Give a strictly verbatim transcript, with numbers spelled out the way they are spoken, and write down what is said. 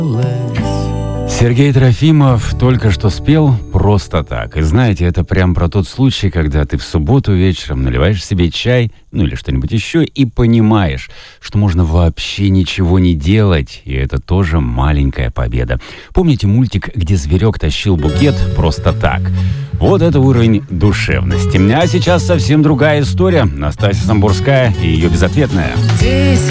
Сергей Трофимов только что спел «Просто так». И знаете, это прям про тот случай, когда ты в субботу вечером наливаешь себе чай, ну или что-нибудь еще, и понимаешь, что можно вообще ничего не делать, и это тоже маленькая победа. Помните мультик, где зверек тащил букет просто так? Вот это уровень душевности. А сейчас совсем другая история. Настасья Самбурская и ее безответная.